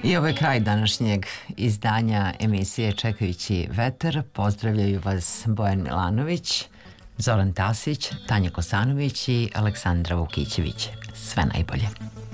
I ovo je kraj današnjeg izdanja emisije Čekajući vetar. Pozdravljaju vas Bojan Milanović, Zoran Tasić, Tanja Kosanović i Aleksandra Vukićević. Sve najbolje.